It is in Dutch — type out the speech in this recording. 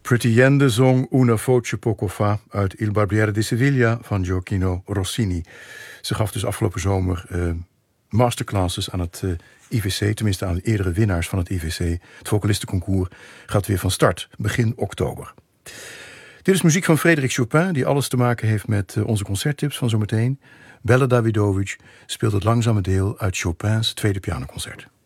Pretty zong Una voce poco fa uit Il Barbiere di Sevilla van Gioacchino Rossini. Ze gaf dus afgelopen zomer masterclasses aan het IVC, tenminste aan de eerdere winnaars van het IVC. Het vocalistenconcours gaat weer van start, begin oktober. Dit is muziek van Frédéric Chopin, die alles te maken heeft met onze concerttips van zometeen. Belle Davidovich speelt het langzame deel uit Chopins tweede pianoconcert.